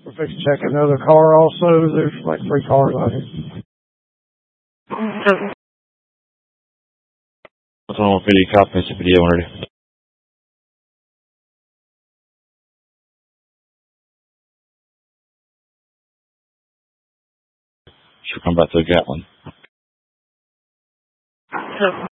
We're fixing to check another car also. There's like 3 cars out here. What's wrong with video cop? It's a video already. Should come back to Gatlin.